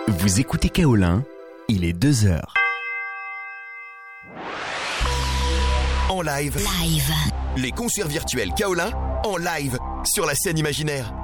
Vous écoutez Kaolin, il est 2h. En live. Les concerts virtuels Kaolin en live sur la scène imaginaire.